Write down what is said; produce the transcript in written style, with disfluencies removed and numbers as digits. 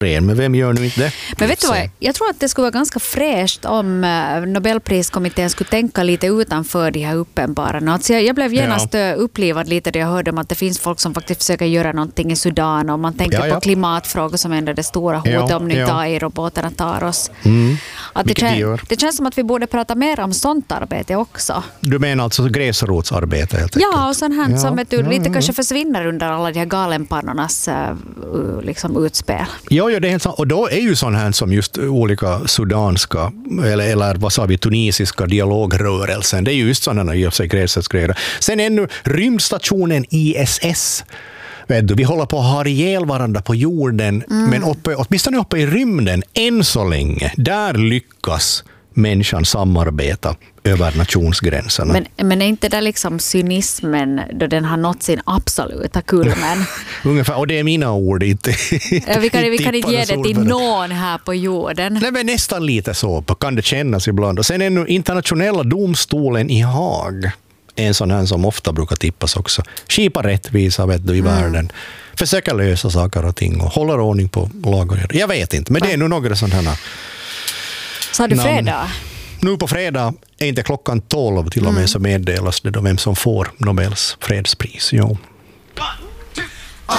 Men vem gör nu inte det? Men vet du vad, jag tror att det skulle vara ganska fräscht om Nobelpriskommittén skulle tänka lite utanför de här uppenbara. Alltså jag blev genast upplivad lite när jag hörde om att det finns folk som faktiskt försöker göra någonting i Sudan, och man tänker på klimatfrågor som ändå det stora hotet om nu AI-robotarna tar oss. Att det känns som att vi borde prata mer om sånt arbete också. Du menar alltså gräsrotsarbete helt enkelt? Ja, och sånt här som lite kanske försvinner under alla de här galenpannornas liksom utspel. Ja, det är helt sant. Och då är ju sån här som just olika sudanska eller vad sa vi, tunisiska dialogrörelsen. Det är ju just sådana i och för sig gräsrotsgrejer. Sen ännu rymdstationen ISS. Vi håller på att ha ihjäl varandra på jorden, men åtminstone uppe i rymden än så länge. Där lyckas människan samarbeta över nationsgränserna. Men är inte det liksom cynismen då den har nått sin absoluta kulmen? Ungefär, och det är mina ord. Inte, vi kan inte ge det till någon här på jorden. Nej, men nästan lite så kan det kännas ibland. Och sen är nu internationella domstolen i Haag en sån här som ofta brukar tippas också. Skipa rättvisa i världen. Försöka lösa saker och ting och hålla ordning på lag och rätt. Jag vet inte, men det är nog några sådana här. Så har du fredag? Nu på fredag är inte klockan 12 till och med så meddelas det då vem som får Nobels fredspris. Jo.